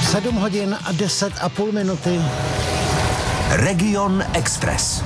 7 hodin a 10,5 minuty. Region Express.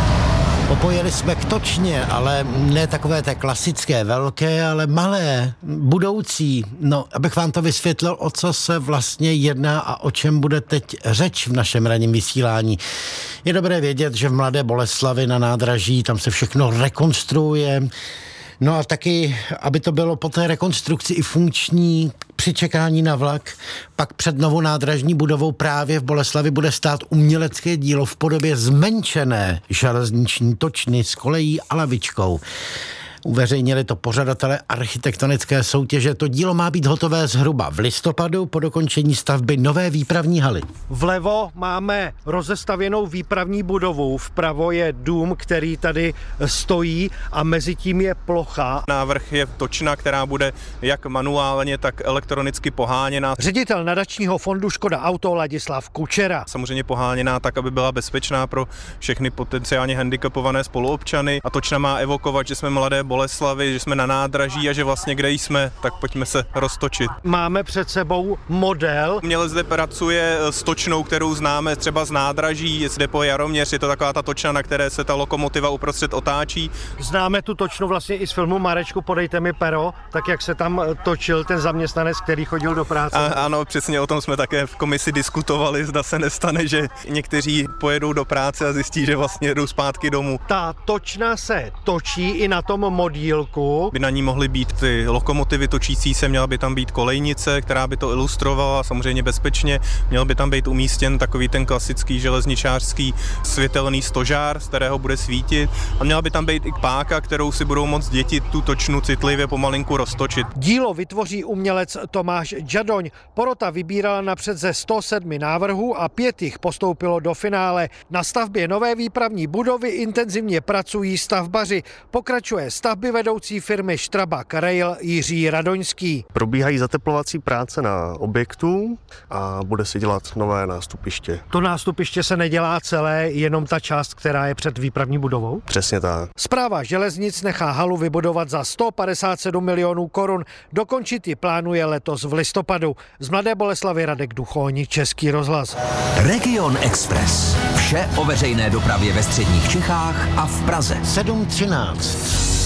Popojeli jsme k Točně, ale ne takové té klasické velké, ale malé, budoucí. No, abych vám to vysvětlil, o co se vlastně jedná a o čem bude teď řeč v našem ranním vysílání. Je dobré vědět, že v Mladé Boleslavi na nádraží, tam se všechno rekonstruuje. No a taky, aby to bylo po té rekonstrukci i funkční při čekání na vlak, pak před novou nádražní budovou právě v Boleslavi bude stát umělecké dílo v podobě zmenšené železniční točny s kolejí a lavičkou. Uveřejnili to pořadatelé architektonické soutěže. To dílo má být hotové zhruba v listopadu po dokončení stavby nové výpravní haly. Vlevo máme rozestavěnou výpravní budovu, vpravo je dům, který tady stojí a mezi tím je plocha. Návrh je točna, která bude jak manuálně, tak elektronicky poháněná. Ředitel nadačního fondu Škoda Auto Ladislav Kučera. Samozřejmě poháněná tak, aby byla bezpečná pro všechny potenciálně handicapované spoluobčany. A točna má evokovat, že jsme Mladé Boleslavi, že jsme na nádraží a že vlastně kde jsme, tak pojďme se roztočit. Máme před sebou model. Umělec zde pracuje s točnou, kterou známe třeba z nádraží, z depo Jaroměř, je to taková ta točna, na které se ta lokomotiva uprostřed otáčí. Známe tu točnu vlastně i z filmu Marečku, podejte mi pero, tak jak se tam točil ten zaměstnanec, který chodil do práce. Ano, přesně o tom jsme také v komisi diskutovali, zda se nestane, že někteří pojedou do práce a zjistí, že vlastně jedou zpátky domů. Ta točna se točí i na tom modílku. By na ní mohly být ty lokomotivy točící se, měla by tam být kolejnice, která by to ilustrovala, samozřejmě bezpečně. Měl by tam být umístěn takový ten klasický železničářský světelný stožár, z kterého bude svítit. A měla by tam být i páka, kterou si budou moct děti tu točnu citlivě pomalinku roztočit. Dílo vytvoří umělec Tomáš Džadoň. Porota vybírala napřed ze 107 návrhů a 5 jich postoupilo do finále. Na stavbě nové výpravní budovy intenzivně pracují stavbaři. Pokračuje stavby vedoucí firmy Strabag Rail Jiří Radoňský. Probíhají zateplovací práce na objektu a bude se dělat nové nástupiště. To nástupiště se nedělá celé, jenom ta část, která je před výpravní budovou? Přesně tak. Správa železnic nechá halu vybudovat za 157 milionů korun. Dokončit ji plánuje letos v listopadu. Z Mladé Boleslavy Radek Duchoň, Český rozhlas. Region Express. Vše o veřejné dopravě ve středních Čechách a v Praze. 7:13.